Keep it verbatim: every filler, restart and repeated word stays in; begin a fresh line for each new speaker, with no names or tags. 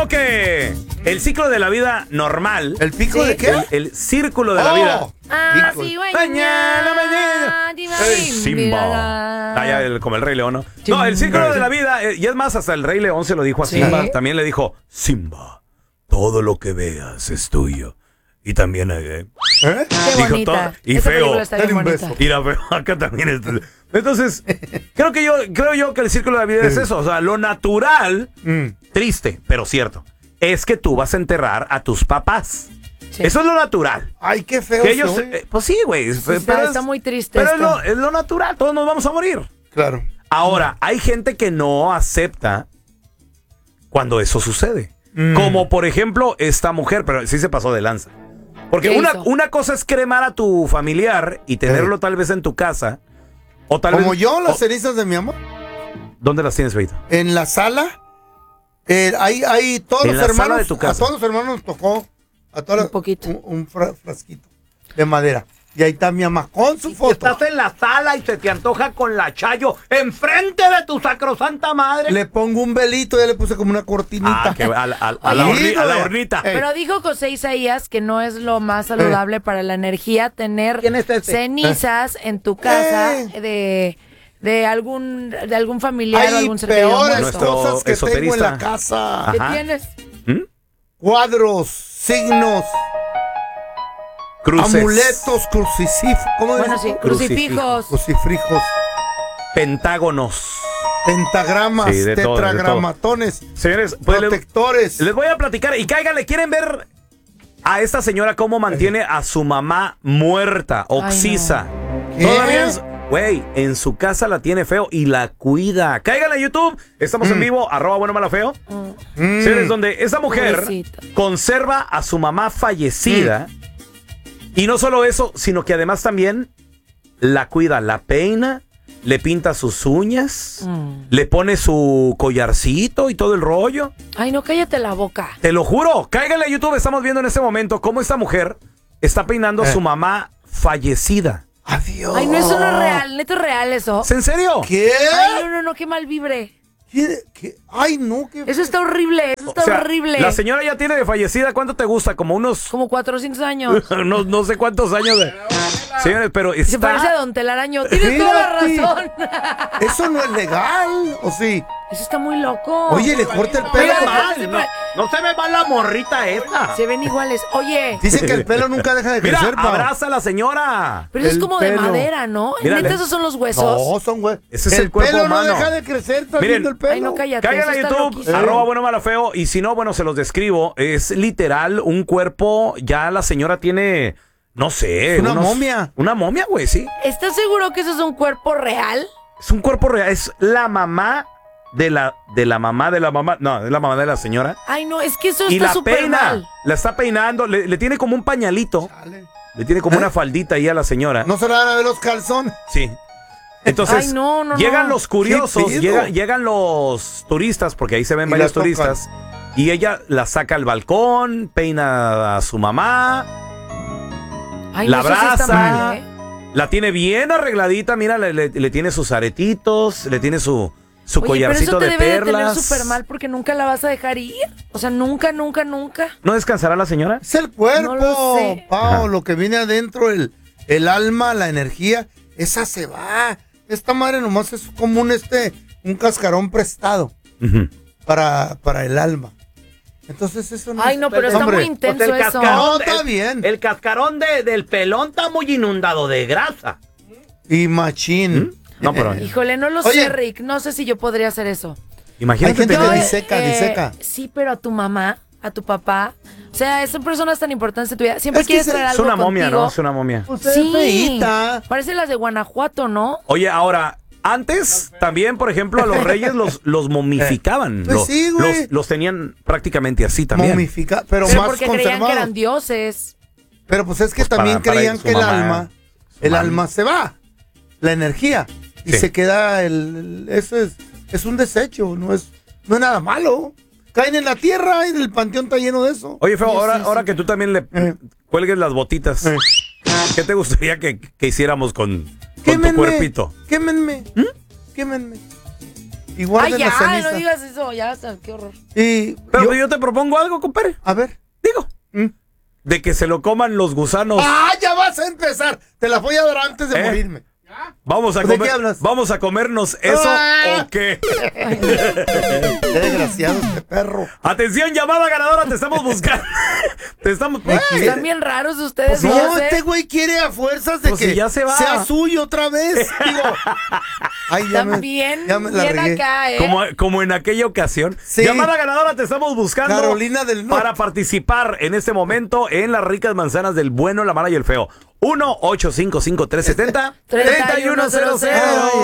creo que el ciclo de la vida normal.
¿El pico
¿Sí?
de qué?
El, el círculo de la
Oh.
vida.
Ah,
Pico.
sí, güey.
Mañana, mañana.
Ey,
Simba. Ah, ya, el- como el Rey León, ¿no?
Simba.
No, el círculo de la vida, eh, y es más, hasta el Rey León se lo dijo a
¿Sí?
Simba. También le dijo, Simba, todo lo que veas es tuyo. Y también... Eh,
¿Eh?
Qué
Dijo
bonita.
todo- y
Esa
feo.
película está bien
Dale un
bonita.
beso.
Mira, pero acá también es... Entonces, creo que yo creo yo que el círculo de la vida es eso. O sea, lo natural,
Mm.
triste, pero cierto, es que tú vas a enterrar a tus papás.
Sí.
Eso es lo natural.
Ay, qué feo
Que ellos,
soy.
eh, pues sí, güey.
Sí,
pero
está,
es-
está muy triste
Pero es
esto.
lo, es lo natural, todos nos vamos a morir.
Claro.
Ahora, hay gente que no acepta cuando eso sucede.
Mm.
Como por ejemplo esta mujer, pero sí se pasó de lanza. Porque
¿Qué
una,
hizo?
una cosa es cremar a tu familiar y tenerlo
Eh.
tal vez en tu casa. O tal
Como
vez,
yo, las
o-
cenizas de mi amor.
¿Dónde las tienes, Feito?
En la sala. Eh, ahí, ahí, todos
En
los
la sala
hermanos.
de tu casa.
A todos los hermanos nos tocó. A todas
Un
las-
poquito.
Un, un fra- frasquito de madera. Y ahí está mi mamá con su foto.
en la sala y se te antoja con la Chayo enfrente de tu sacrosanta madre.
Le pongo un velito, ya le puse como una cortinita.
Ah, que a, la- a- a la,
Oye,
horni- a la
güey.
hornita.
Eh.
Pero dijo José Isaías que no es lo más saludable para la energía tener
¿Quién es este?
cenizas en tu casa
Eh.
de, de algún de algún familiar o
Hay
algún ser querido
peores
muerto.
Nuestro
cosas que tengo en
esoterista.
la casa.
¿Qué
Ajá.
tienes?
¿Mm?
Cuadros, signos,
Cruces.
amuletos, crucifijos. ¿Cómo
Bueno,
dice?
sí, crucifijos.
Crucifijos,
Pentágonos.
pentagramas,
Sí, de todo, de
tetragramatones,
Señores, pues le-
protectores.
les voy a platicar y cáiganle, ¿quieren ver a esta señora cómo mantiene a su mamá muerta, oxisa?
¿Qué?
Todavía es, güey, en su casa la tiene feo y la cuida. Cáiganle a YouTube, estamos en vivo, arroba bueno mala feo.
Mm.
Señores, donde esa mujer
Pobrecita.
conserva a su mamá fallecida. Y no solo eso, sino que además también la cuida, la peina, le pinta sus uñas,
Mm.
le pone su collarcito y todo el rollo.
Ay, no, cállate la boca.
Te lo juro, cáiganle a YouTube, estamos viendo en este momento cómo esta mujer está peinando a
Eh.
su mamá fallecida.
Adiós.
Ay, no, eso no es real. Neto es real eso.
¿Es en serio?
¿Qué?
Ay, no, no, no, qué mal vibre.
¿Qué? ¿Qué? Ay, no, qué.
Eso está horrible, eso está
O sea,
horrible.
la señora ya tiene de fallecida, ¿cuánto te gusta? Como unos,
Como cuatrocientos años.
no, no sé cuántos años. De... Señores, pero está...
Se parece a Don Telaraño. Tienes toda la
Fíjate.
razón.
Eso no es legal, ¿o sí?
Eso está muy loco.
Oye, le corta el
Mira,
pelo.
además,
no, no se me va la morrita esta.
Se ven iguales. Oye,
Dicen que el pelo nunca deja de
Mira,
crecer, pa.
abraza a la señora.
pero eso es
el
como de
pelo.
madera, ¿no?
Mírale.
Neta, esos son los huesos.
No, son güey.
Ese es el cuerpo
pelo
humano.
no deja de crecer, está
Miren.
viendo el pelo.
Ay, no, cállate.
Cáiganle a
eso está
YouTube,
loquísimo.
arroba bueno mala feo. Y si no, bueno, se los describo. Es literal un cuerpo. Ya la señora tiene, no sé.
Una momia.
Una momia, güey, sí.
¿Estás seguro que eso es un cuerpo real?
Es un cuerpo real. Es la mamá de la, de la mamá de la mamá. No, es la mamá de la señora.
Ay, no, es que eso
Y
está
la
súper
peina.
mal.
La está peinando. Le, le tiene como un pañalito.
Chale.
Le tiene como
¿Eh?
una faldita ahí a la señora.
No se le van a ver los calzones.
Sí. Entonces,
Ay, no, no,
llegan
no.
los curiosos,
¿Qué pido?
llegan, llegan los turistas, porque ahí se ven
Y
varios
la tocan.
turistas, y ella la saca al balcón, peina a su mamá,
Ay,
la
no, eso sí está
abraza,
mal, ¿eh?
la tiene bien arregladita, mira, le, le- le tiene sus aretitos, le tiene su, su
Oye, pero
collarcito
eso te
de
debe de tener
perlas.
súper mal porque nunca la vas a dejar ir. O sea, nunca, nunca, nunca.
¿No descansará la señora?
Es el cuerpo,
No lo sé.
Pao,
Ajá.
lo que viene adentro, el, el alma, la energía, esa se va. Esta madre nomás es como un este, un cascarón prestado
Ujú.
para, para el alma. Entonces eso no
Ay,
es-
no, pero está
Hombre,
muy intenso
Pues el
eso.
cascarón-
No, está bien.
El cascarón de- del pelón está muy inundado de grasa.
Y machín.
No, pero
Híjole, no lo
Oye.
sé, Rick. No sé si yo podría hacer eso.
imagínate.
Hay gente
tener-
que
Yo,
diseca,
eh,
diseca.
Sí, pero a tu mamá, a tu papá. O sea, son personas tan importantes en tu vida. Siempre
Es que
quieres
es-
traer
es
algo
una momia,
contigo.
¿no? Es una momia.
Usted
Sí.
es feíta.
Parece las de Guanajuato, ¿no?
Oye, ahora, antes también, por ejemplo, a los reyes los, los momificaban.
Pues
los,
sí, güey.
los, los tenían prácticamente así también.
Momifica, pero
Sí,
más
porque creían que
conservados.
eran dioses.
Pero pues es que
Pues para-
también
para
creían
su
que el
mamá,
alma,
su
el
mamá.
alma se va, la energía, y
Sí.
se queda el, el- eso es, es un desecho, no es, no es nada malo. Caen en la tierra y el panteón está lleno de eso.
Oye, Feo,
Sí,
ahora,
sí,
ahora
sí.
que tú también le
Eh.
cuelgues las botitas,
Eh.
¿qué te gustaría que, que hiciéramos con, con tu
Quémenme,
cuerpito?
Quémenme, quémenme. y guarden
Ay, ya,
la ceniza.
no digas eso, ya, hasta, qué horror.
Y
Pero
yo,
yo te propongo algo, compadre.
a ver.
Digo,
¿Mm?
de que se lo coman los gusanos.
¡Ah, ya vas a empezar! Te la voy a dar antes de
¿Eh?
morirme.
Vamos a
¿De
comer,
qué hablas?
vamos a comernos eso
Ah.
o qué.
Qué desgraciado este perro.
Atención, llamada ganadora, te estamos buscando. Te estamos.
Están bien raros ustedes.
Pues
ya
no,
sé.
este güey quiere a fuerzas de
Pues
que
si ya se va.
sea suyo otra vez. Digo, ay, ya me,
También,
ya me la
bien
regué.
acá, ¿eh?
Como, como en aquella ocasión.
Sí.
Llamada ganadora, te estamos buscando.
Carolina del Norte.
Para participar en este momento en las ricas manzanas del bueno, la mala y el feo. uno ocho cinco cinco tres siete cero
treinta y uno cero cero.